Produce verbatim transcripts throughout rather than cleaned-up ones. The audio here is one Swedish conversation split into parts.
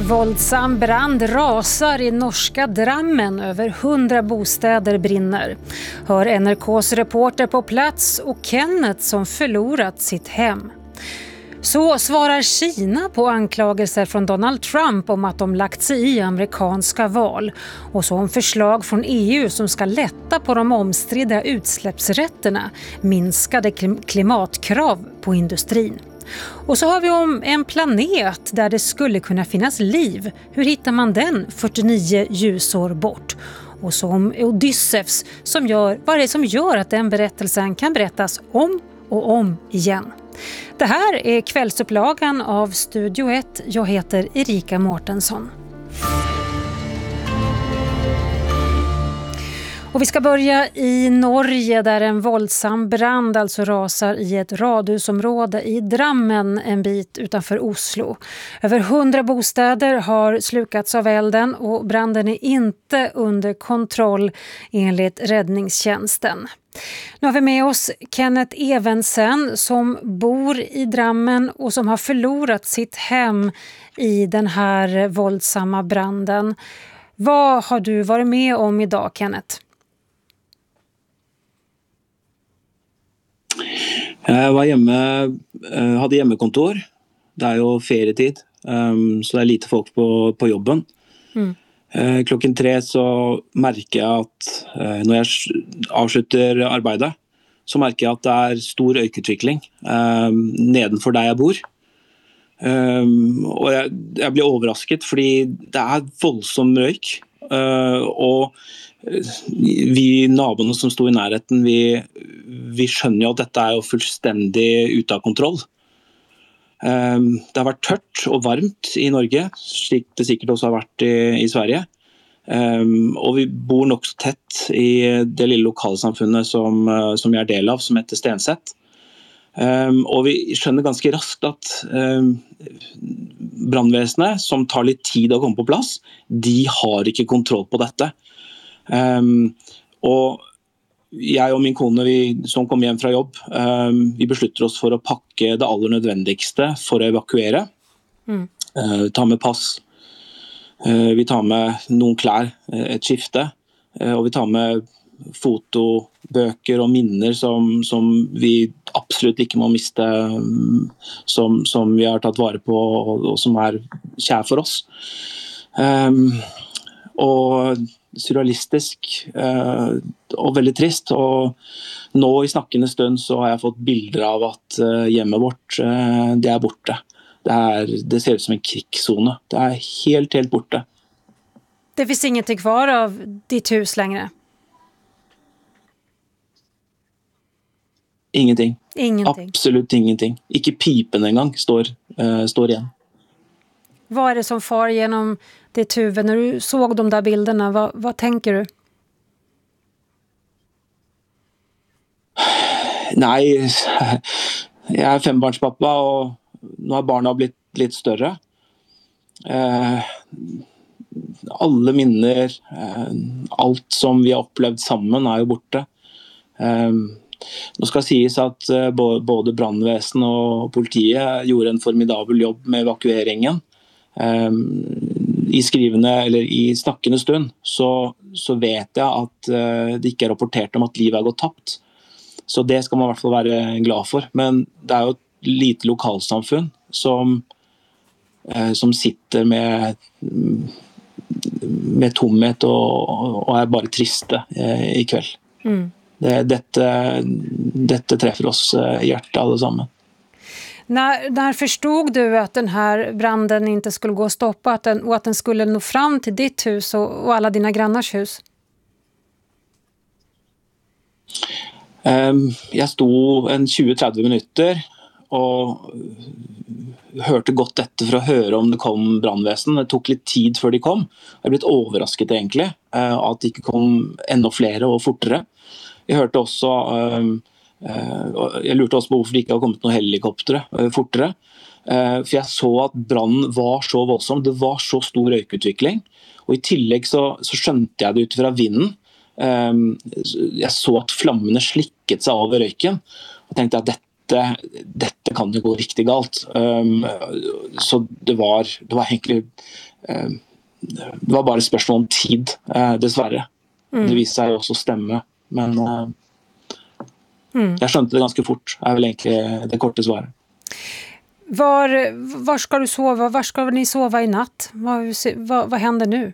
Våldsam brand rasar i norska Drammen. Över hundra bostäder brinner. Hör N R K:s reporter på plats och Kenneth som förlorat sitt hem. Så svarar Kina på anklagelser från Donald Trump om att de lagt sig i amerikanska val. Och så om förslag från E U som ska lätta på de omstridda utsläppsrätterna, minskade klimatkrav på industrin. Och så har vi om en planet där det skulle kunna finnas liv. Hur hittar man den fyrtionio ljusår bort? Och så om Odysseus som gör, vad är det som gör att den berättelsen kan berättas om och om igen. Det här är kvällsupplagan av Studio ett. Jag heter Erika Mårtensson. Och vi ska börja i Norge där en våldsam brand alltså rasar i ett radhusområde i Drammen en bit utanför Oslo. Över hundra bostäder har slukats av elden och branden är inte under kontroll enligt räddningstjänsten. Nu har vi med oss Kenneth Evensen som bor i Drammen och som har förlorat sitt hem i den här våldsamma branden. Vad har du varit med om idag, Kenneth? Jeg var hjemme, hadde hjemmekontor. Det er jo ferietid, så det er lite folk på, på jobben. Mm. Klokken tre så merker jeg at når jeg avslutter arbeidet, så merker jeg at det er stor øykutvikling nedenfor der jeg bor. Og jeg, jeg blir overrasket, fordi det er voldsom røyk, og vi naboene som stod i nærheten, vi, vi skjønner jo at dette er jo fullstendig ute av kontroll. Det har vært tørt og varmt i Norge, slik det sikkert også har vært i, i Sverige. Og vi bor nok så tett i det lille lokalsamfunnet som, som vi er del av, som heter Stenset. Og vi skjønner ganske raskt at brandvesenet, som tar litt tid å komme på plass, de har ikke kontroll på dette. Um, og jeg og min kone vi, som kom hjem fra jobb um, vi beslutter oss for å pakke det aller nødvendigste for å evakuere mm. uh, ta med pass uh, vi tar med noen klær, uh, et skifte uh, og vi tar med fotobøker og minner som, som vi absolutt ikke må miste um, som, som vi har tatt vare på og, og som er kjær for oss um, og surrealistisk eh, og veldig trist, og nå i snakkende stund så har jeg fått bilder av at eh, hjemmet vårt eh, det er borte. Det, er, det ser ut som en krigszone. Det er helt, helt borte. Det finns ingenting kvar av ditt hus längre? Ingenting. Ingenting. Absolutt ingenting. Ikke pipen engang står, eh, står igjen. Vad är det som far genom ditt huvud när du såg de där bilderna? Vad, vad tänker du? Nej, jag är fembarnspappa och nu har barna blivit lite större. Eh, alla minner, eh, allt som vi har upplevt samman är ju borta. Eh, nu ska sägas att eh, både brandväsen och politiet gjorde en formidabel jobb med evakueringen. Um, i skrivende eller i snakkende stund så, så vet jeg at uh, det ikke er rapportert om at livet er gått tapt. Så det skal man i hvert fall være glad for. Men det er jo et lite lokalsamfunn som, uh, som sitter med, med tomhet og, og er bare triste uh, i kveld. Mm. Det, dette, dette treffer oss uh, i hjertet alle sammen. När, när förstod du att den här branden inte skulle gå att stoppa att den, och att den skulle nå fram till ditt hus och, och alla dina grannars hus? Um, jag stod en tjugo till trettio minuter och hørte godt etter for å høre om det kom brandvesen. Det tok litt tid før de kom. Jeg ble litt overrasket egentlig uh, at det ikke kom enda flere og fortere. Jeg hørte også um, uh, jeg lurte også på hvorfor det ikke har kommet noen helikoptere uh, fortere. Uh, for jeg så at brannen var så voldsom. Det var så stor røykutvikling. Og i tillegg så, så skjønte jeg det ut fra vinden. Um, jeg så at flammene slikket seg over røyken. Og tenkte at dette, dette, dette kan jo gå riktig galt. Um, så det var, det var egentlig um, det var bare et spørsmål om tid, uh, dessverre. Mm. Det viste seg jo også å stemme, men uh, mm. jeg skjønte det ganske fort, er vel egentlig det korte svaret. Var, var ska du sova? Var ska ni sova i natt? Vad, vad, vad händer nu?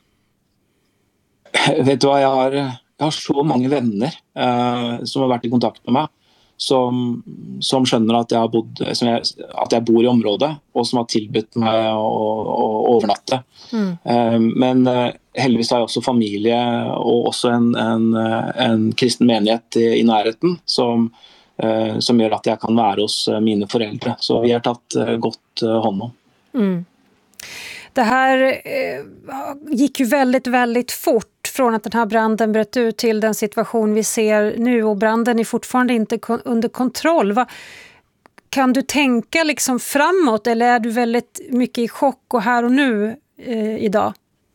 Vet du hva, jeg har, jeg har så mange venner uh, som har vært i kontakt med meg, som, som skjønner at jeg, har bodd, som jeg, at jeg bor i området, og som har tilbudt meg å, å overnatte. Mm. Uh, men uh, heldigvis har jeg også familie, og også en, en, en kristen menighet i, i nærheten, som som gjør at jeg kan være hos mine föräldrar. Så vi har tatt godt hånd om. Mm. Det här eh, gick ju väldigt, väldigt fort från att den här branden bröt ut till den situation vi ser nu, och branden är fortfarande inte kon- under kontroll. Va, kan du tänka liksom framåt, eller är du väldigt mycket i chock och här och nu eh, idag?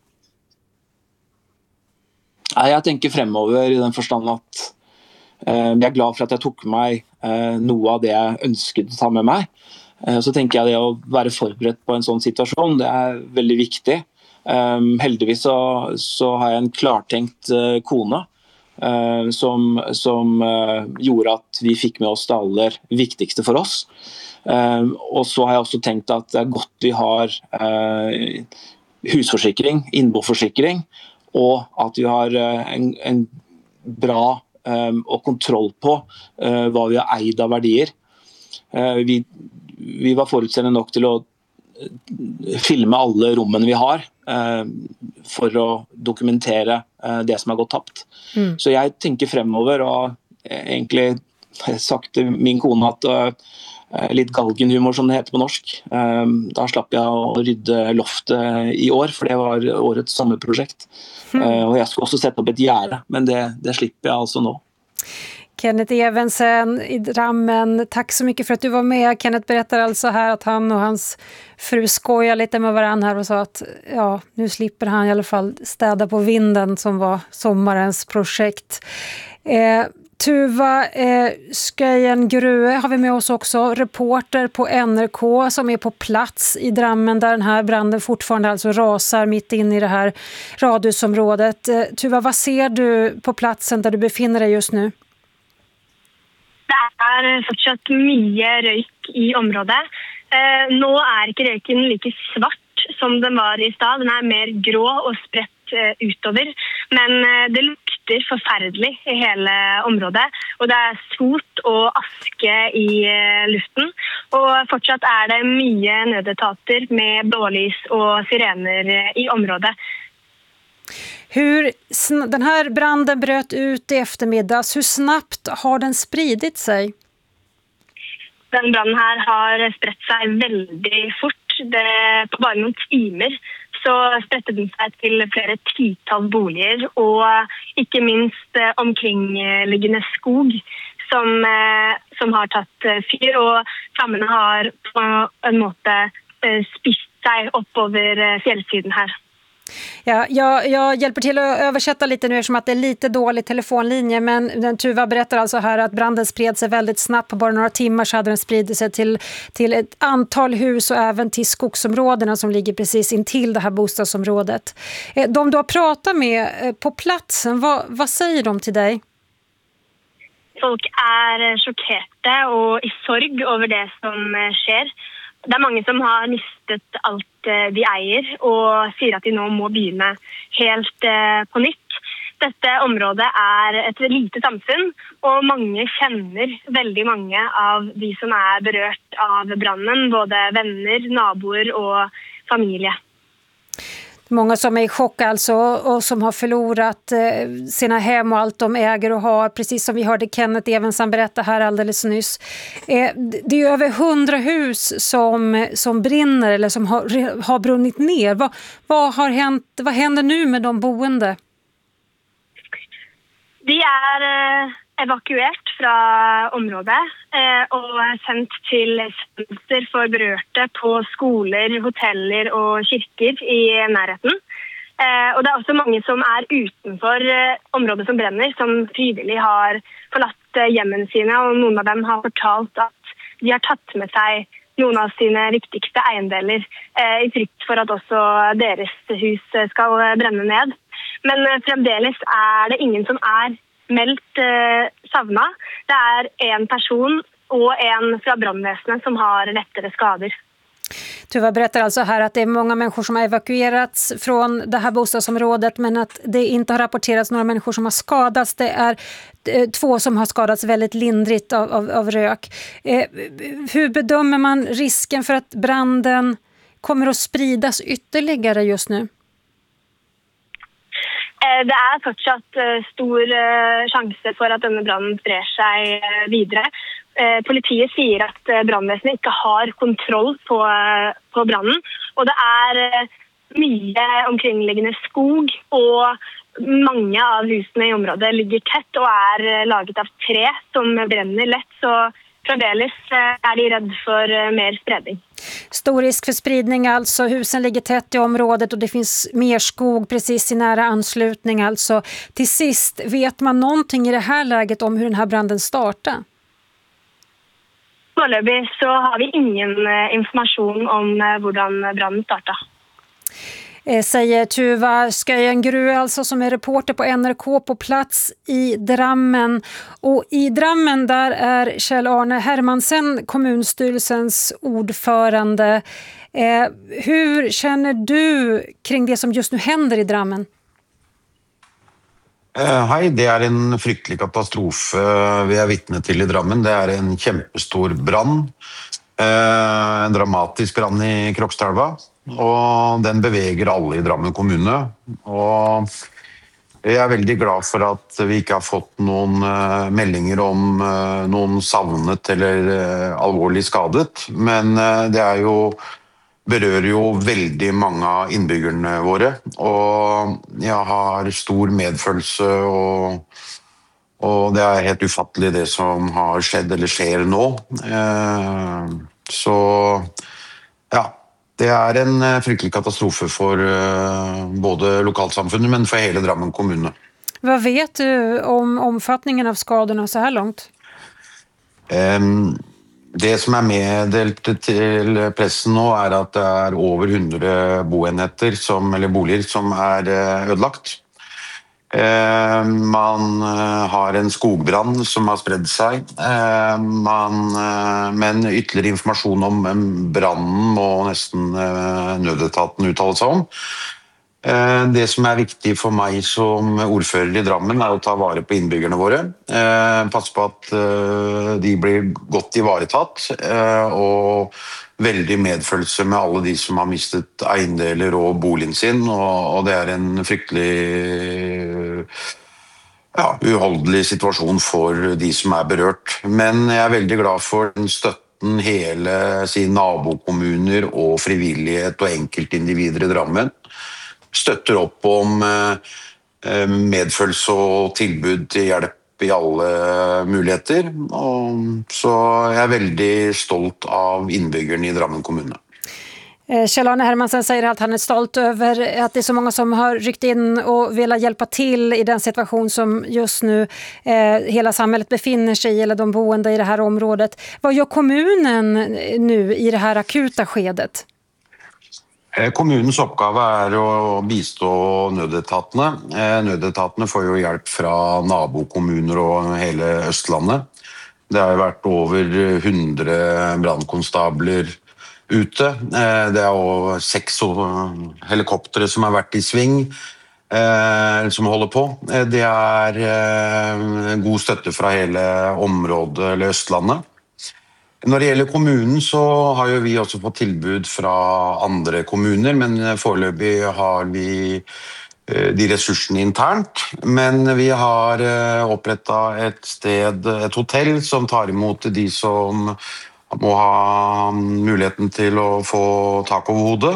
Ja, jeg tenker fremover i den forstand at jeg er glad for at jeg tok meg noe av det jeg ønsket å ta med meg. Så tenker jeg det å være forberedt på en sånn situasjon, det er veldig viktig. Heldigvis så, så har jeg en klartenkt kone som, som gjorde at vi fikk med oss det aller viktigste for oss. Og så har jeg også tenkt at det er godt vi har husforsikring, innboforsikring, og at vi har en, en bra Um, og kontroll på uh, hva vi har eid av verdier. Uh, vi, vi var forutseende nok til å filme alle rommene vi har uh, for å dokumentere uh, det som har gått tapt. Mm. Så jeg tenker fremover, og egentlig sagt til min kone at uh, litt galgenhumor som det heter på norsk. Uh, da slapp jeg å rydde loftet i år, for det var årets sommerprojekt. Uh, og jeg skulle også sette opp et gjerde, men det, det slipper jeg altså nå. Kenneth Evensen i Drammen, tack så mycket för att du var med. Kenneth berättar alltså här att han och hans fru skojar lite med varandra här och sa att ja, nu slipper han i alla fall städa på vinden som var sommarens projekt. Eh, Tuva eh, Skøyen Grue har vi med oss också, reporter på N R K som är på plats i Drammen där den här branden fortfarande alltså rasar mitt in i det här radhusområdet. Eh, Tuva, vad ser du på platsen där du befinner dig just nu? Det er fortsatt mye røyk i området. Eh, nå er ikke røyken like svart som den var i stad. Den er mer grå og spredt eh, utover. Men eh, det lukter forferdelig i hele området. Og det er sot og aske i eh, luften. Og fortsatt er det mye nødetater med blålys og sirener eh, i området. Hur sn- den här branden bröt ut i eftermiddags, hur snabbt har den spridit sig? Den branden här har spredt sig väldigt fort. Det, på bara några timmar så spredte den sig till flera tiotal boliger och inte minst eh, omkringliggande skog som, eh, som har tagit fyr, och flammene har på en måte eh, spist sig upp över eh, fjällsidan här. Ja, jag, jag hjälper till att översätta lite nu eftersom att det är lite dålig telefonlinje, men den Tuva berättar alltså här att branden spred sig väldigt snabbt. På bara några timmar så hade den spridit sig till, till ett antal hus och även till skogsområdena som ligger precis intill det här bostadsområdet. De du har pratat med på platsen, vad, vad säger de till dig? Folk är chockerade och i sorg över det som sker. Det är många som har mistet allt de eier och säger att de nu må begynne helt på nytt. Detta område är ett litet samfunn, och många känner väldigt många av de som är berört av branden, både vänner, naboer och familj. Många som är i chock alltså, och som har förlorat eh, sina hem och allt de äger och har, precis som vi hörde Kenneth Evensen berätta här alldeles nyss. Eh, det är över hundra hus som, som brinner eller som har, har brunnit ner. Vad, vad har hänt, vad händer nu med de boende? De är eh, evakuert fra området eh, och sendt till center för berørte på skoler, hoteller och kyrkor i nærheten. Eh, og det er også mange som er utenfor eh, området som brenner, som frivillig har forlatt eh, hjemmene sine, og noen av dem har fortalt at de har tatt med seg noen av sine viktigste eiendeler eh, i frykt for at også deres hus skal eh, brenne ned. Men eh, fremdeles er det ingen som er meldt eh, savnet. Det er en person och en från brandväsendet som har lättare skador. Tuva berättar alltså här att det är många människor som har evakuerats från det här bostadsområdet, men att det inte har rapporterats några människor som har skadats. Det är två som har skadats väldigt lindrigt av, av, av rök. Eh, hur bedömer man risken för att branden kommer att spridas ytterligare just nu? Det är fortsatt stor chans för att denna brand sprer sig vidare. Politiet säger att brandväsendet inte har kontroll på, på branden. Och det är mycket omkringliggande skog och många av husen i området ligger tätt och är laget av trä som bränner lätt. Så fremdeles är de rädd för mer spredning. Stor risk för spridning alltså. Husen ligger tätt i området och det finns mer skog precis i nära anslutning alltså. Till sist, vet man någonting i det här läget om hur den här branden startade? Foreløpig så har vi ingen information om hur branden startade. Säger Tuva Skøyengru, alltså, som är reporter på N R K på plats i Drammen. Och i Drammen där är Kjell-Arne Hermansen kommunstyrelsens ordförande. Eh, hur känner du kring det som just nu händer i Drammen? Eh, hej, det är en fryktelig katastrofe vi är vittne till i Drammen. Det är en kjempestor brand. Eh, en dramatisk brand i Krokstadelva. Og den beveger alle i Drammen kommune. Og jeg er veldig glad for at vi ikke har fått noen uh, meldinger om uh, noen savnet eller uh, alvorlig skadet. Men uh, det er jo, berører jo veldig mange av innbyggerne våre. Og jeg har stor medfølelse, og, og det er helt ufattelig det som har skjedd eller skjer nå. Uh, så ja. Det är en fryktelig katastrofe för uh, både lokalsamfunnet men för hela Drammen kommune. Vad vet du om omfattningen av skadorna så här långt? Um, det som är meddelt till pressen nu är att det är över hundra boenheter som, eller boliger som är uh, ödelagt. Uh, man uh, har en skogbrand som har spredd sig. Uh, man, uh, men ytterligare information om um, branden må nesten uh, nødetaten uttale seg om. Uh, det som er viktig for meg som ordfører i Drammen er å ta vare på innbyggerne våre. Uh, passe på at uh, de blir godt ivaretatt, uh, og veldig medfølelse med alle de som har mistet eiendeler og boligen sin, og, og det er en fryktelig ja, uholdelig situasjon for de som er berørt. Men jeg er veldig glad for den støtten hele sine nabokommuner og frivillighet og enkeltindivider i Drammen støtter opp om eh, medfølelse og tilbud til hjelp i alle muligheter, og så jeg er veldig stolt av innbyggerne i Drammen kommune. Kjell-Arne Hermansen säger att han är stolt över att det är så många som har ryckt in och velat hjälpa till i den situation som just nu eh, hela samhället befinner sig i, eller de boende i det här området. Vad gör kommunen nu i det här akuta skedet? Kommunens oppgave er å bistå nødetatene. Nødetatene får jo hjelp fra nabokommuner og hele Østlandet. Det har vært over hundre brandkonstabler ute. Det er jo seks helikoptere som har vært i sving, som holder på. Det er god støtte fra hele området eller Østlandet. Når det gjelder kommunen så har jo vi også fått tilbud fra andre kommuner, men foreløpig har vi de ressursene internt. Men vi har opprettet et sted, et hotell som tar imot de som må ha muligheten til å få tak over hodet.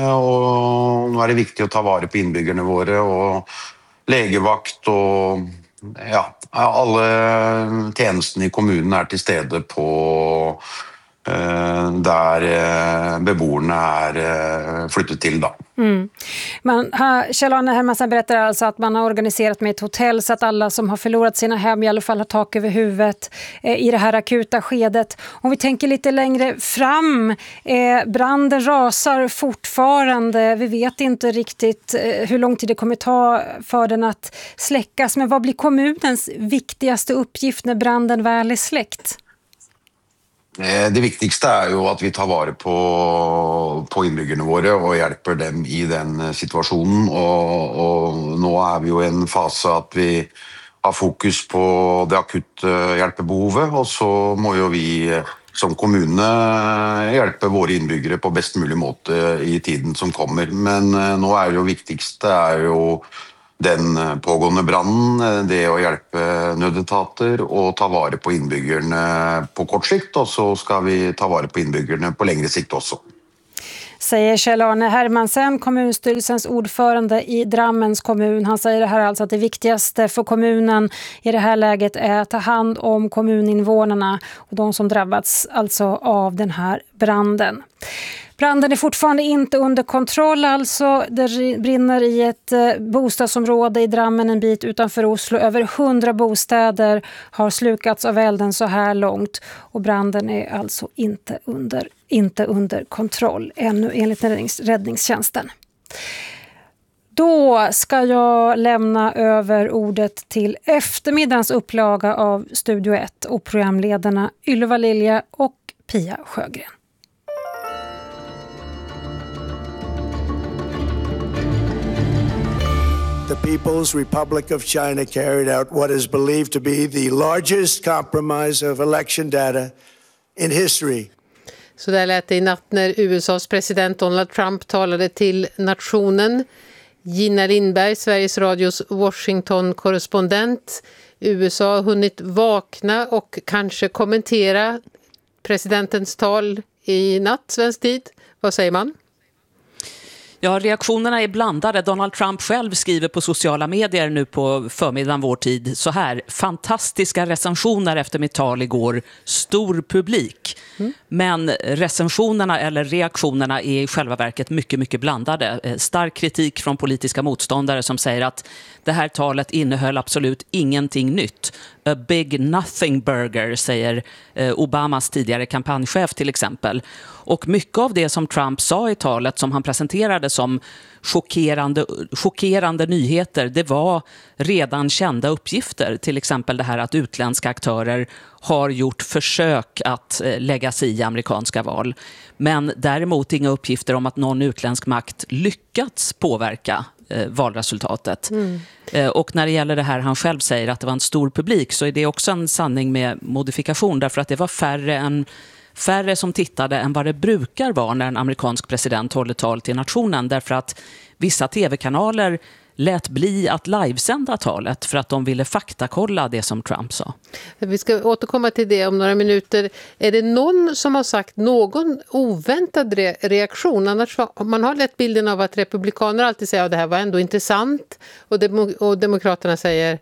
Og nå er det viktig å ta vare på innbyggerne våre, og legevakt og ja, alle tjenestene i kommunen er til stede på där beboerne är flyttet till då. Mm. Man har, Kjell-Arne Hermansen berättar alltså att man har organiserat med ett hotell så att alla som har förlorat sina hem i alla fall har tak över huvudet eh, i det här akuta skedet. Om vi tänker lite längre fram, eh, branden rasar fortfarande. Vi vet inte riktigt eh, hur lång tid det kommer ta för den att släckas. Men vad blir kommunens viktigaste uppgift när branden väl är släckt? Det viktigste er jo at vi tar vare på, på innbyggerne våre og hjelper dem i den situasjonen. Og, og nå er vi jo i en fase at vi har fokus på det akutte hjelpebehovet, og så må jo vi som kommune hjelpe våre innbyggere på best mulig måte i tiden som kommer. Men nå er det jo viktigste er jo den pågående branden, det å hjelpe nødetater og ta vare på innbyggerne på kort sikt, og så skal vi ta vare på innbyggerne på längre sikt också. Säger Kjell-Arne Hermansen, kommunstyrelsens ordförande i Drammens kommun. Han säger det här alltså att det viktigaste för kommunen i det här läget är att ta hand om kommuninvånarna och de som drabbats alltså av den här branden. Branden är fortfarande inte under kontroll, alltså det brinner i ett bostadsområde i Drammen en bit utanför Oslo. Över hundra bostäder har slukats av elden så här långt och branden är alltså inte under, inte under kontroll ännu enligt räddningstjänsten. Då ska jag lämna över ordet till eftermiddagens upplaga av Studio ett och programledarna Ylva Lilja och Pia Sjögren. The People's Republic of China carried out what is believed to be the largest compromise of election data in history. Så där lät det i natt när U S A:s president Donald Trump talade till nationen. Gina Lindberg, Sveriges Radios Washington-korrespondent. U S A har hunnit vakna och kanske kommentera presidentens tal i natt, svensk tid. Vad säger man? Ja, reaktionerna är blandade. Donald Trump själv skriver på sociala medier nu på förmiddagen vår tid så här: fantastiska recensioner efter mitt tal igår, stor publik. Mm. Men recensionerna eller reaktionerna är i själva verket mycket, mycket blandade. Stark kritik från politiska motståndare som säger att det här talet innehöll absolut ingenting nytt. A big nothing burger, säger Obamas tidigare kampanjchef till exempel. Och mycket av det som Trump sa i talet som han presenterade som chockerande, chockerande nyheter, det var redan kända uppgifter. Till exempel det här att utländska aktörer har gjort försök att lägga sig i amerikanska val. Men däremot inga uppgifter om att någon utländsk makt lyckats påverka eh, valresultatet. Mm. Eh, och när det gäller det här han själv säger att det var en stor publik, så är det också en sanning med modifikation, därför att det var färre än Färre som tittade än vad det brukar vara när en amerikansk president håller tal till nationen, därför att vissa tv-kanaler lät bli att livesända talet för att de ville faktakolla det som Trump sa. Vi ska återkomma till det om några minuter. Är det någon som har sagt någon oväntad re- reaktion? Annars man har lätt bilden av att republikaner alltid säger att det här var ändå intressant och, dem- och demokraterna säger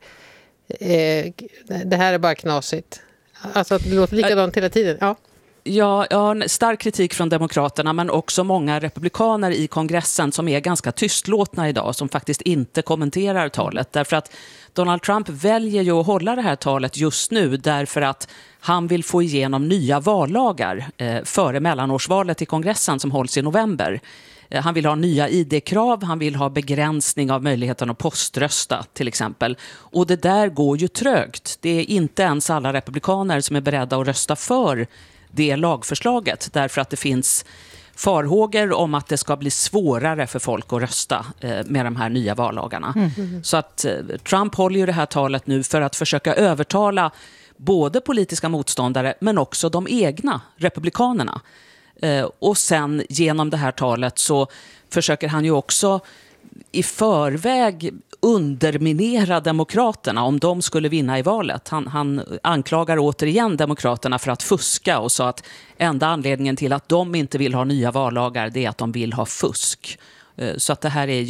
eh, det här är bara knasigt. Alltså att det låter likadant hela tiden. Ja. Ja, ja, stark kritik från demokraterna, men också många republikaner i kongressen som är ganska tystlåtna idag, som faktiskt inte kommenterar talet. Därför att Donald Trump väljer ju att hålla det här talet just nu därför att han vill få igenom nya vallagar eh, före mellanårsvalet i kongressen som hålls i november. Eh, han vill ha nya I D-krav, han vill ha begränsning av möjligheten att poströsta till exempel. Och det där går ju trögt. Det är inte ens alla republikaner som är beredda att rösta för det lagförslaget, därför att det finns farhågor om att det ska bli svårare för folk att rösta eh, med de här nya vallagarna. Mm. Mm. Så att eh, Trump håller ju det här talet nu för att försöka övertala både politiska motståndare men också de egna republikanerna. Eh, och sen genom det här talet så försöker han ju också i förväg underminera demokraterna om de skulle vinna i valet. Han, han anklagar återigen demokraterna för att fuska och sa att enda anledningen till att de inte vill ha nya vallagar det är att de vill ha fusk. Så att det här är ju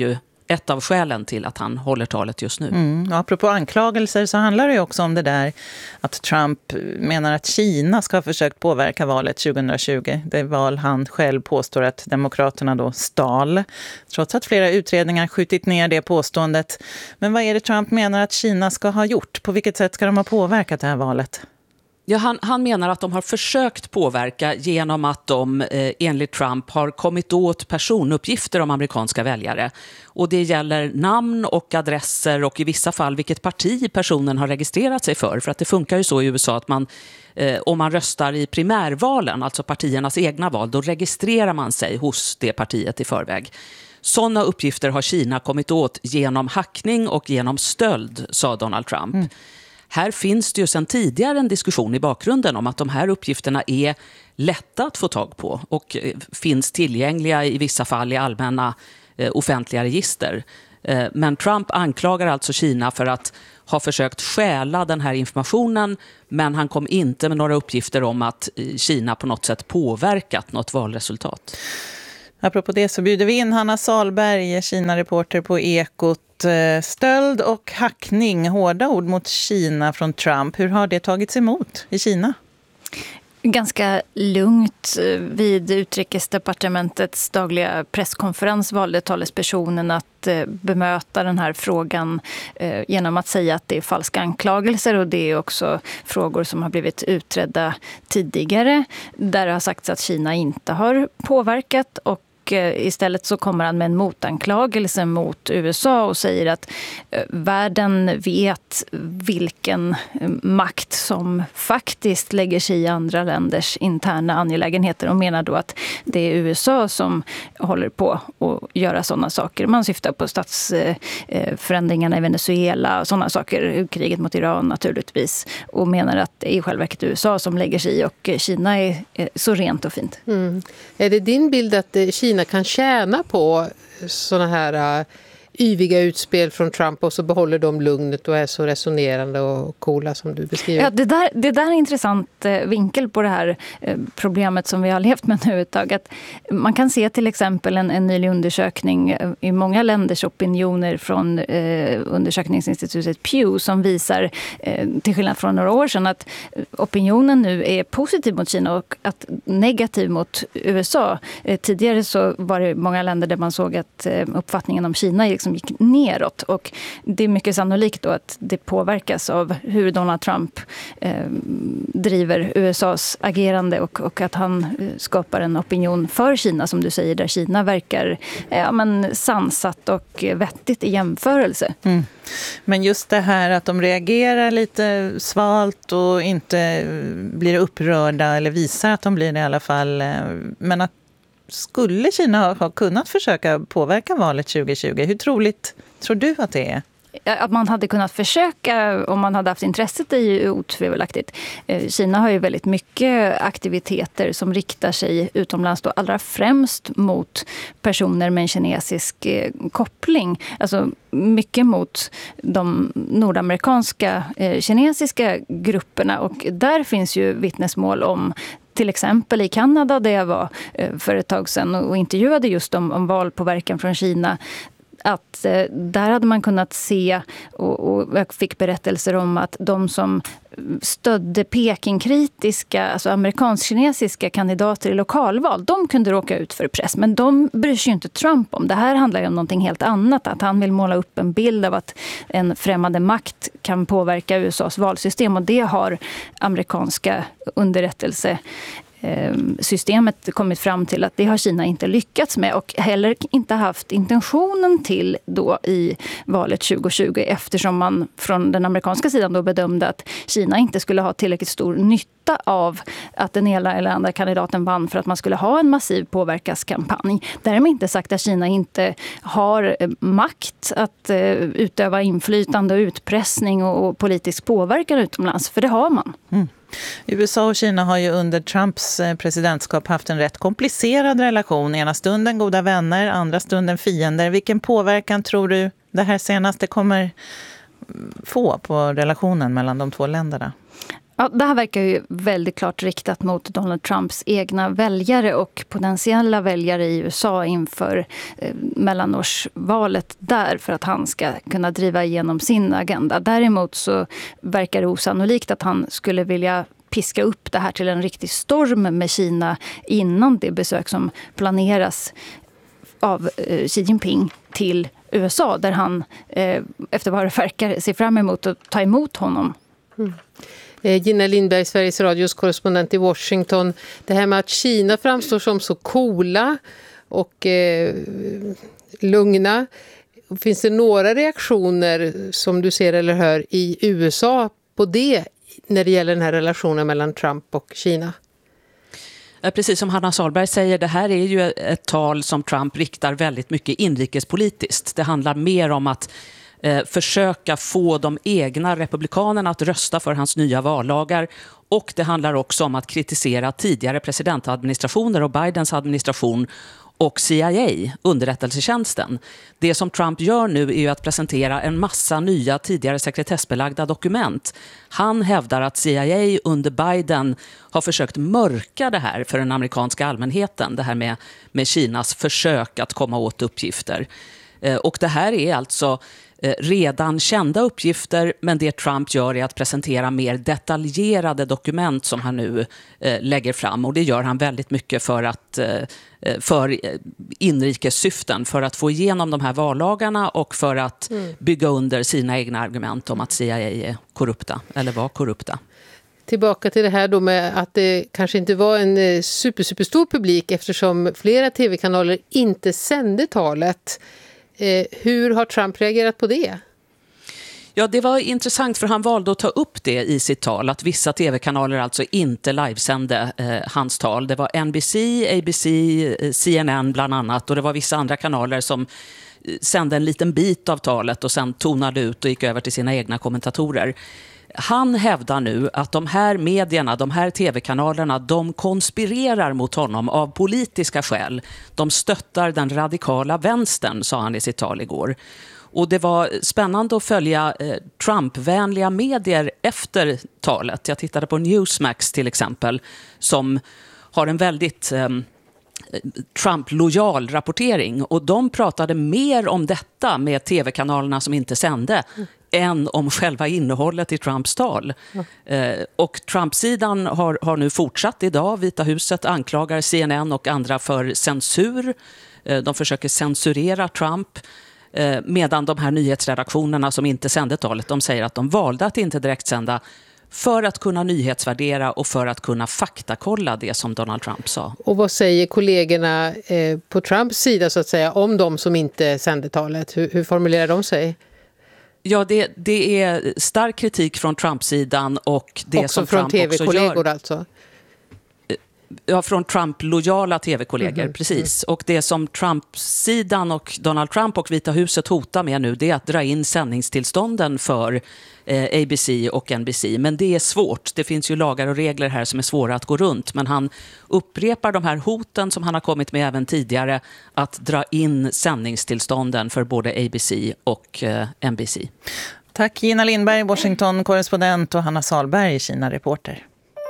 ett av skälen till att han håller talet just nu. Mm. Apropå anklagelser så handlar det ju också om det där att Trump menar att Kina ska ha försökt påverka valet tjugohundratjugo. Det val han själv påstår att demokraterna då stal. Trots att flera utredningar skjutit ner det påståendet. Men vad är det Trump menar att Kina ska ha gjort? På vilket sätt ska de ha påverkat det här valet? Ja, han, han menar att de har försökt påverka genom att de eh, enligt Trump har kommit åt personuppgifter om amerikanska väljare. Och det gäller namn och adresser och i vissa fall vilket parti personen har registrerat sig för. För att det funkar ju så i U S A att man, eh, om man röstar i primärvalen, alltså partiernas egna val, då registrerar man sig hos det partiet i förväg. Sådana uppgifter har Kina kommit åt genom hackning och genom stöld, sa Donald Trump. Mm. Här finns det ju sedan tidigare en diskussion i bakgrunden om att de här uppgifterna är lätta att få tag på och finns tillgängliga i vissa fall i allmänna eh, offentliga register. Eh, men Trump anklagar alltså Kina för att ha försökt stjäla den här informationen, men han kom inte med några uppgifter om att Kina på något sätt påverkat något valresultat. Apropå det så bjuder vi in Hanna Salberg, Kina-reporter på Ekot. Stöld och hackning, hårda ord mot Kina från Trump. Hur har det tagits emot i Kina? Ganska lugnt. Vid Utrikesdepartementets dagliga presskonferens valde talespersonen att bemöta den här frågan genom att säga att det är falska anklagelser, och det är också frågor som har blivit utredda tidigare där det har sagts att Kina inte har påverkat, och istället så kommer han med en motanklagelse mot U S A och säger att världen vet vilken makt som faktiskt lägger sig i andra länders interna angelägenheter, och menar då att det är U S A som håller på att göra sådana saker. Man syftar på statsförändringarna i Venezuela och sådana saker, kriget mot Iran naturligtvis, och menar att det är i själva verket U S A som lägger sig i, och Kina är så rent och fint. Mm. Är det din bild att Kina kan tjäna på såna här uh, yviga utspel från Trump, och så behåller de lugnet och är så resonerande och coola som du beskriver? Ja, det där, det där är en intressant eh, vinkel på det här eh, problemet som vi har levt med nu ett tag. Att man kan se till exempel en, en nylig undersökning eh, i många länders opinioner från eh, undersökningsinstitutet Pew som visar, eh, till skillnad från några år sedan, att opinionen nu är positiv mot Kina och att negativ mot U S A. Eh, tidigare så var det många länder där man såg att eh, uppfattningen om Kina liksom gick neråt, och det är mycket sannolikt då att det påverkas av hur Donald Trump eh, driver U S As agerande, och, och att han eh, skapar en opinion för Kina, som du säger, där Kina verkar ja, men sansat och vettigt i jämförelse. Mm. Men just det här att de reagerar lite svalt och inte blir upprörda, eller visar att de blir det i alla fall, men att skulle Kina ha kunnat försöka påverka valet tjugohundratjugo? Hur troligt tror du att det är? Att man hade kunnat försöka om man hade haft intresset är ju otvivelaktigt. Kina har ju väldigt mycket aktiviteter som riktar sig utomlands, då allra främst mot personer med en kinesisk koppling. Alltså mycket mot de nordamerikanska kinesiska grupperna, och där finns ju vittnesmål om, till exempel i Kanada där jag var för ett tag sedan och intervjuade just om, om valpåverkan från Kina, att eh, där hade man kunnat se, och, och jag fick berättelser om att de som stödde Peking-kritiska, alltså amerikansk-kinesiska kandidater i lokalval, de kunde råka ut för press. Men de bryr sig ju inte Trump om. Det här handlar ju om någonting helt annat. Att han vill måla upp en bild av att en främmande makt kan påverka U S As valsystem, och det har amerikanska underrättelse systemet kommit fram till att det har Kina inte lyckats med, och heller inte haft intentionen till då i valet tjugohundratjugo, eftersom man från den amerikanska sidan då bedömde att Kina inte skulle ha tillräckligt stor nytta av att den ena eller andra kandidaten vann för att man skulle ha en massiv påverkanskampanj. Därmed inte sagt att Kina inte har makt att utöva inflytande och utpressning och politisk påverkan utomlands, för det har man. Mm. U S A och Kina har ju under Trumps presidentskap haft en rätt komplicerad relation. Ena stunden goda vänner, andra stunden fiender. Vilken påverkan tror du det här senaste kommer få på relationen mellan de två länderna? Ja, det här verkar ju väldigt klart riktat mot Donald Trumps egna väljare och potentiella väljare i U S A inför eh, mellanårsvalet där för att han ska kunna driva igenom sin agenda. Däremot så verkar det osannolikt att han skulle vilja piska upp det här till en riktig storm med Kina innan det besök som planeras av eh, Xi Jinping till U S A där han eh, efter vad det verkar ser fram emot att ta emot honom. Mm. Gina Lindberg, Sveriges Radios korrespondent i Washington. Det här med att Kina framstår som så coola och eh, lugna. Finns det några reaktioner som du ser eller hör i U S A på det när det gäller den här relationen mellan Trump och Kina? Precis som Hanna Salberg säger, det här är ju ett tal som Trump riktar väldigt mycket inrikespolitiskt. Det handlar mer om att eh, försöka få de egna republikanerna att rösta för hans nya vallagar. Och det handlar också om att kritisera tidigare presidentadministrationer och Bidens administration och C I A, underrättelsetjänsten. Det som Trump gör nu är ju att presentera en massa nya tidigare sekretessbelagda dokument. Han hävdar att C I A under Biden har försökt mörka det här för den amerikanska allmänheten. Det här med, med Kinas försök att komma åt uppgifter. Eh, och det här är alltså eh, redan kända uppgifter, men det Trump gör är att presentera mer detaljerade dokument som han nu eh, lägger fram. Och det gör han väldigt mycket för att eh, för inrikessyften, för att få igenom de här vallagarna och för att mm. bygga under sina egna argument om att C I A är korrupta eller var korrupta. Tillbaka till det här då med att det kanske inte var en super, superstor publik eftersom flera tv-kanaler inte sände talet. Eh, hur har Trump reagerat på det? Ja, det var intressant för han valde att ta upp det i sitt tal, att vissa tv-kanaler alltså inte livesände eh, hans tal. Det var N B C, A B C, C N N bland annat, och det var vissa andra kanaler som sände en liten bit av talet och sen tonade ut och gick över till sina egna kommentatorer. Han hävdar nu att de här medierna, de här tv-kanalerna, de konspirerar mot honom av politiska skäl. De stöttar den radikala vänstern, sa han i sitt tal igår. Och det var spännande att följa eh, Trump-vänliga medier efter talet. Jag tittade på Newsmax till exempel, som har en väldigt eh, Trump-lojal rapportering. Och de pratade mer om detta med tv-kanalerna som inte sände mm. än om själva innehållet i Trumps tal. Mm. Eh, och Trump-sidan har, har nu fortsatt idag. Vita huset anklagar C N N och andra för censur. Eh, de försöker censurera Trump. Medan de här nyhetsredaktionerna som inte sände talet, de säger att de valde att inte direkt sända för att kunna nyhetsvärdera och för att kunna faktakolla det som Donald Trump sa. Och vad säger kollegorna eh, på Trumps sida så att säga om de som inte sände talet? Hur, hur formulerar de sig? Ja, det, det är stark kritik från Trump-sidan och det också som från Trump också gör. tv-kollegor alltså? Ja, från Trump-lojala tv-kollegor, mm-hmm. precis. Och det som Trump-sidan och Donald Trump och Vita huset hotar med nu, det är att dra in sändningstillstånden för eh, A B C och N B C. Men det är svårt. Det finns ju lagar och regler här som är svåra att gå runt. Men han upprepar de här hoten som han har kommit med även tidigare, att dra in sändningstillstånden för både A B C och eh, N B C. Tack Gina Lindberg, Washington-korrespondent, och Hanna Salberg, Kina-reporter.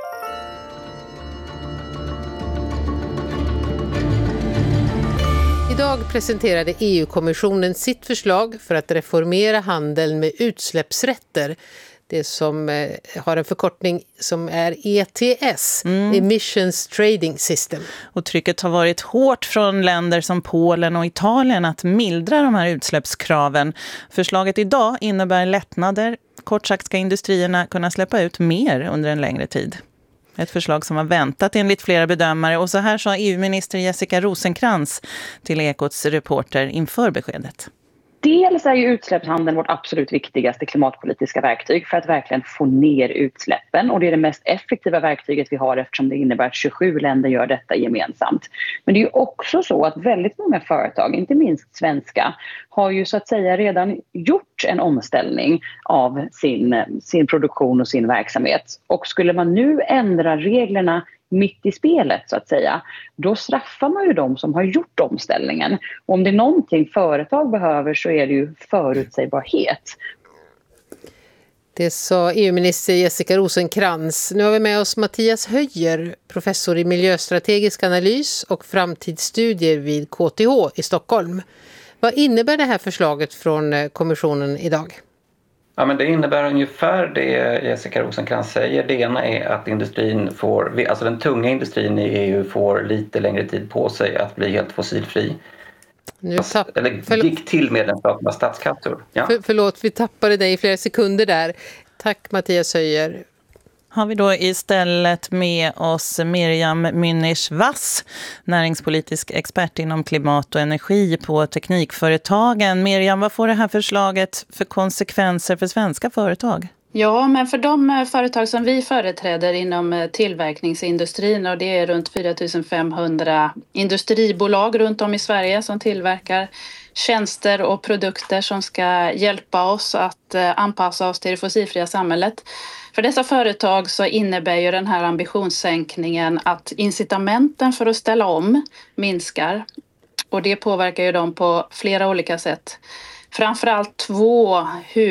Idag presenterade E U-kommissionen sitt förslag för att reformera handeln med utsläppsrätter. Det som eh, har en förkortning som är E T S, mm. Emissions Trading System. Och trycket har varit hårt från länder som Polen och Italien att mildra de här utsläppskraven. Förslaget idag innebär lättnader. Kort sagt ska industrierna kunna släppa ut mer under en längre tid. Ett förslag som var väntat enligt flera bedömare. Och så här sa E U-minister Jessica Rosenkrantz till Ekots reporter inför beskedet. Dels är ju utsläppshandeln vårt absolut viktigaste klimatpolitiska verktyg för att verkligen få ner utsläppen. Och det är det mest effektiva verktyget vi har eftersom det innebär att tjugosju länder gör detta gemensamt. Men det är ju också så att väldigt många företag, inte minst svenska, har ju så att säga redan gjort en omställning av sin, sin produktion och sin verksamhet. Och skulle man nu ändra reglerna mitt i spelet så att säga, då straffar man ju de som har gjort omställningen. Och om det är någonting företag behöver så är det ju förutsägbarhet. Det sa E U-minister Jessica Rosencrantz. Nu har vi med oss Mattias Höjer, professor i miljöstrategisk analys och framtidsstudier vid K T H i Stockholm. Vad innebär det här förslaget från kommissionen idag? Ja, men det innebär ungefär det Jessica Rosencrantz säger. Det ena är att industrin får, alltså den tunga industrin i E U får lite längre tid på sig att bli helt fossilfri. Nu tapp... Eller Förl... gick till medlemsstaternas statskassor. Ja. För, förlåt, vi tappade dig i flera sekunder där. Tack Mattias Höjer. Har vi då istället med oss Miriam Münich-Wass, näringspolitisk expert inom klimat och energi på Teknikföretagen. Miriam, vad får det här förslaget för konsekvenser för svenska företag? Ja, men för de företag som vi företräder inom tillverkningsindustrin, och det är runt fyra tusen femhundra industribolag runt om i Sverige som tillverkar tjänster och produkter som ska hjälpa oss att anpassa oss till det fossilfria samhället. För dessa företag så innebär ju den här ambitionssänkningen att incitamenten för att ställa om minskar. Och det påverkar ju dem på flera olika sätt. Framförallt två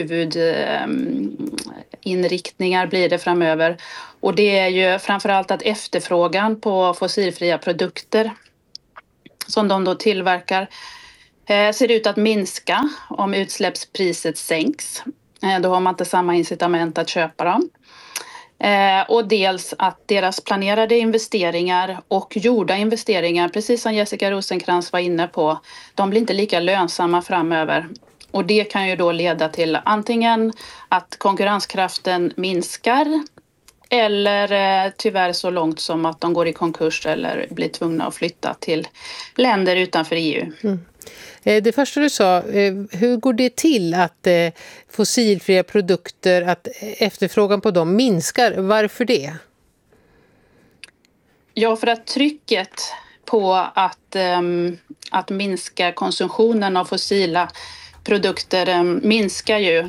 huvudinriktningar blir det framöver. Och det är ju framförallt att efterfrågan på fossilfria produkter som de då tillverkar ser ut att minska om utsläppspriset sänks. Då har man inte samma incitament att köpa dem. Och dels att deras planerade investeringar och gjorda investeringar, precis som Jessica Rosencrantz var inne på, de blir inte lika lönsamma framöver. Och det kan ju då leda till antingen att konkurrenskraften minskar eller tyvärr så långt som att de går i konkurs eller blir tvungna att flytta till länder utanför E U. Mm. Det första du sa, hur går det till att fossilfria produkter, att efterfrågan på dem minskar? Varför det? Ja, för att trycket på att, att minska konsumtionen av fossila produkter minskar ju.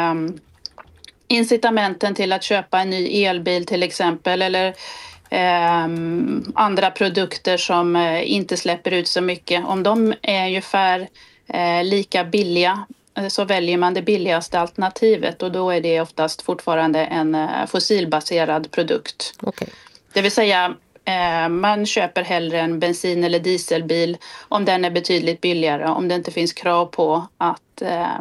Incitamenten till att köpa en ny elbil till exempel, eller Eh, andra produkter som eh, inte släpper ut så mycket. Om de är ungefär eh, lika billiga så väljer man det billigaste alternativet, och då är det oftast fortfarande en eh, fossilbaserad produkt. Okay. Det vill säga eh, man köper hellre en bensin- eller dieselbil om den är betydligt billigare, om det inte finns krav på att eh,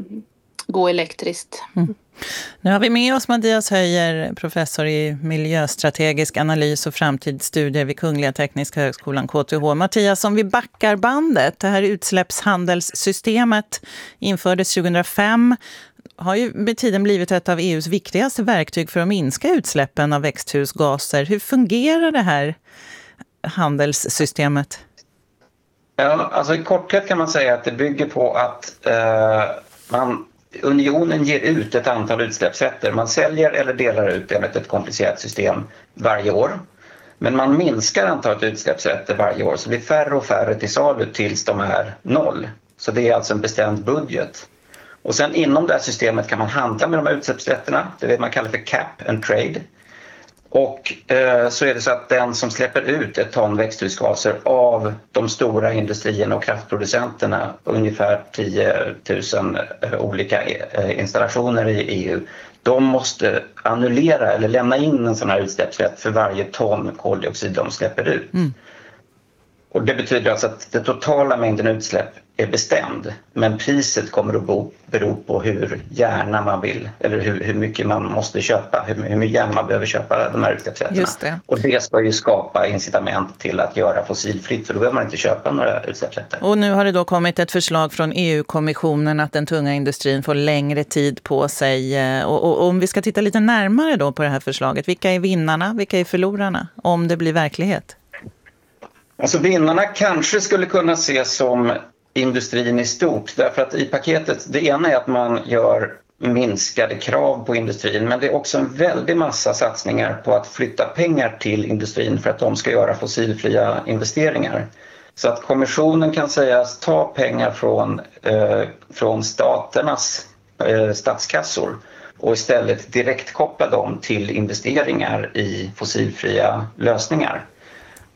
gå elektriskt. Mm. Nu har vi med oss Mattias Höjer, professor i miljöstrategisk analys och framtidsstudier vid Kungliga Tekniska högskolan K T H. Mattias, om vi backar bandet, det här utsläppshandelssystemet infördes tjugohundrafem, har ju med tiden blivit ett av E U:s viktigaste verktyg för att minska utsläppen av växthusgaser. Hur fungerar det här handelssystemet? Ja, alltså i korthet kan man säga att det bygger på att eh, man Unionen ger ut ett antal utsläppsrätter. Man säljer eller delar ut enligt ett komplicerat system varje år. Men man minskar antalet utsläppsrätter varje år, så det blir färre och färre till salu tills de är noll. Så det är alltså en bestämd budget. Och sen inom det här systemet kan man handla med de här utsläppsrätterna. Det är det man kallar för cap and trade. Och eh, så är det så att den som släpper ut ett ton växthusgaser av de stora industrierna och kraftproducenterna, ungefär tio tusen eh, olika eh, installationer i E U, de måste annullera eller lämna in en sån här utsläppsrätt för varje ton koldioxid de släpper ut. Mm. Och det betyder alltså att den totala mängden utsläpp är bestämd, men priset kommer att bo, bero på hur gärna man vill, eller hur, hur mycket man måste köpa, hur, hur mycket gärna man behöver köpa de här utsläppsrätterna. Just det. Och det ska ju skapa incitament till att göra fossilfritt, för då behöver man inte köpa några utsläppsrätter. Och nu har det då kommit ett förslag från E U-kommissionen att den tunga industrin får längre tid på sig. Och, och, och om vi ska titta lite närmare då på det här förslaget, vilka är vinnarna, vilka är förlorarna om det blir verklighet? Alltså vinnarna kanske skulle kunna ses som industrin i stort, därför att i paketet, det ena är att man gör minskade krav på industrin, men det är också en väldig massa satsningar på att flytta pengar till industrin för att de ska göra fossilfria investeringar. Så att kommissionen kan sägas ta pengar från, eh, från staternas eh, statskassor och istället direkt koppla dem till investeringar i fossilfria lösningar.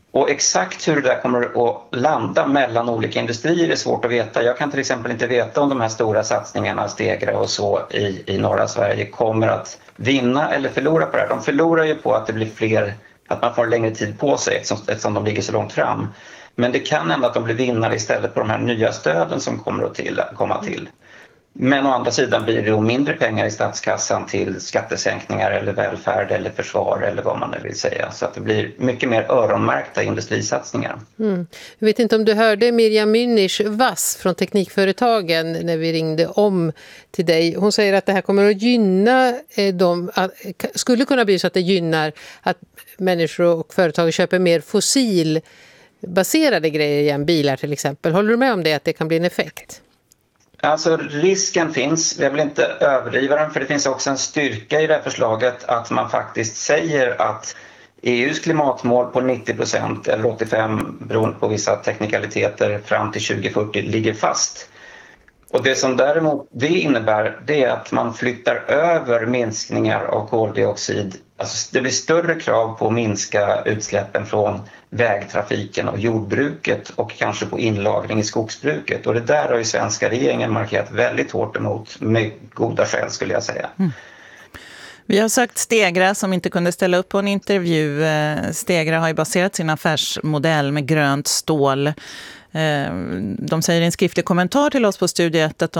Och exakt hur det där kommer att landa mellan olika industrier är svårt att veta. Jag kan till exempel inte veta om de här stora satsningarna, Stegra och så i, i norra Sverige, kommer att vinna eller förlora på det här. De förlorar ju på att det blir fler, att man får längre tid på sig eftersom, eftersom de ligger så långt fram. Men det kan hända att de blir vinnare istället på de här nya stöden som kommer att till, komma till. Men å andra sidan blir det då mindre pengar i statskassan till skattesänkningar eller välfärd eller försvar eller vad man nu vill säga. Så att det blir mycket mer öronmärkta industrisatsningar. Mm. Jag vet inte om du hörde Mirjam Münich Vass från Teknikföretagen när vi ringde om till dig. Hon säger att det här kommer att gynna dem, att, skulle kunna bli så att det gynnar att människor och företag köper mer fossilbaserade grejer igen, bilar till exempel. Håller du med om det, att det kan bli en effekt? Alltså risken finns, jag vill inte överdriva den, för det finns också en styrka i det här förslaget att man faktiskt säger att E U:s klimatmål på nittio procent eller åttiofem procent beroende på vissa teknikaliteter fram till tjugo fyrtio ligger fast. Och det som däremot det innebär, det är att man flyttar över minskningar av koldioxid. Alltså det blir större krav på att minska utsläppen från vägtrafiken och jordbruket och kanske på inlagring i skogsbruket. Och det där har ju svenska regeringen markerat väldigt hårt emot, med goda skäl skulle jag säga. Mm. Vi har sagt Stegra som inte kunde ställa upp på en intervju. Stegra har ju baserat sin affärsmodell med grönt stål. De säger i en skriftlig kommentar till oss på Studio ett att de